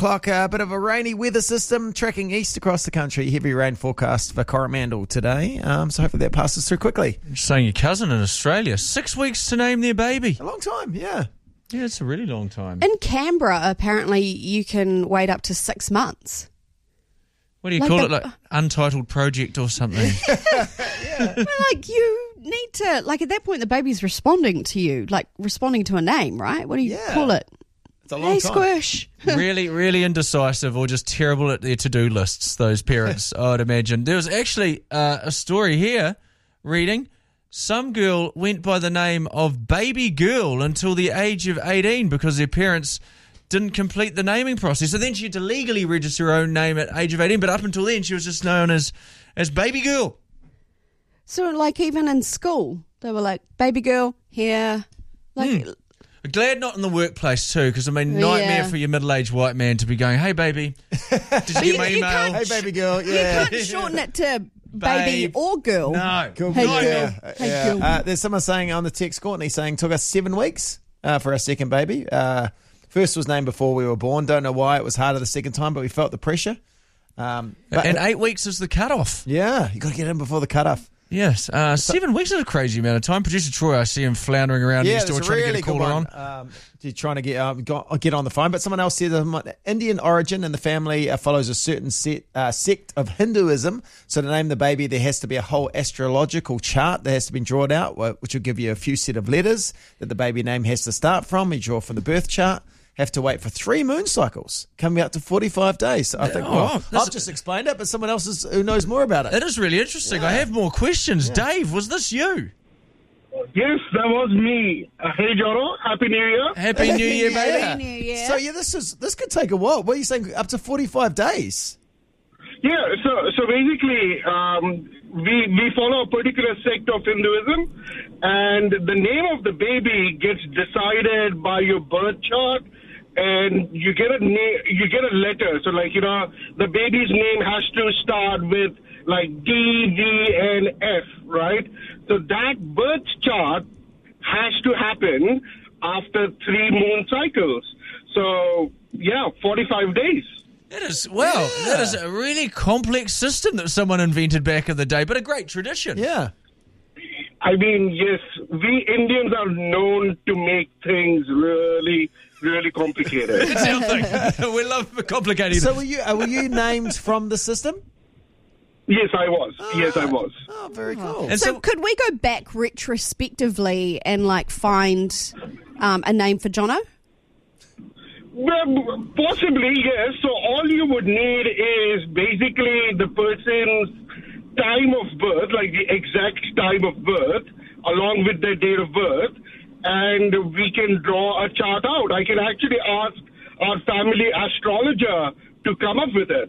o'clock. A bit of a rainy weather system tracking east across the country. Heavy rain forecast for Coromandel today. So hopefully that passes through quickly. You're saying your cousin in Australia, 6 weeks to name their baby. A long time, yeah. Yeah, it's a really long time. In Canberra, apparently, you can wait up to 6 months. What do you call it? Like Untitled Project or something? Well, like, you need to, like, at that point, the baby's responding to you, like, responding to a name, right? What do you call it? It's a long Hey, time. Squish. Really, really indecisive or just terrible at their to-do lists, those parents, I'd imagine. There was actually a story here reading, some girl went by the name of Baby Girl until the age of 18 because their parents didn't complete the naming process. So then she had to legally register her own name at age of 18, but up until then she was just known as Baby Girl. So, like, even in school, they were like, Baby Girl, here. Like, Glad not in the workplace too, because I mean, nightmare for your middle-aged white man to be going, hey baby, did you get my email? Hey, baby girl. you Yeah. can't shorten it to baby Babe. or girl. No. Cool. Hey, Yeah. girl. Hey, girl. There's someone saying on the text, Courtney, saying took us 7 weeks for our second baby. First was named before we were born. Don't know why it was harder the second time, but we felt the pressure. And 8 weeks is the cutoff. Yeah, you got to get in before the cutoff. Yes, 7 weeks is a crazy amount of time. Producer Troy, I see him floundering around next door that's trying really to get a caller good on. You're trying to get on the phone, but someone else said Indian origin and the family follows a certain sect of Hinduism. So to name the baby, there has to be a whole astrological chart that has to be drawn out, which will give you a few set of letters that the baby name has to start from. You draw from the birth chart. Have to wait for 3 moon cycles, coming out to 45 45 days. I think, I've just explained it, but someone else who knows more about it. It is really interesting. I have more questions. Dave, was this you? Yes, that was me. Hey, Joro. Happy New Year. Happy New Year, baby. Happy New Year. So, this could take a while. What are you saying, up to 45 days? Yeah, so basically, we follow a particular sect of Hinduism, and the name of the baby gets decided by your birth chart, and you get a letter. So, like, the baby's name has to start with like D, V, and F, right? So that birth chart has to happen after 3 moon cycles. So, 45 days. That is a really complex system that someone invented back in the day, but a great tradition. Yeah. I mean, yes, we Indians are known to make things really, really complicated. It's our thing. We love complicating So things. were you named from the system? Yes, I was. Yes, I was. Oh, very cool. And So could we go back retrospectively and find a name for Jono? Well, possibly, yes. So all you would need is basically the person's time of birth, like the exact time of birth, along with their date of birth, and we can draw a chart out. I can actually ask our family astrologer to come up with it.